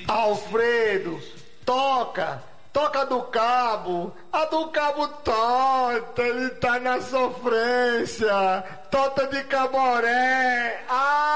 Alfredo, toca do cabo. A do cabo tota, ele tá na sofrência. Tota de Caboré.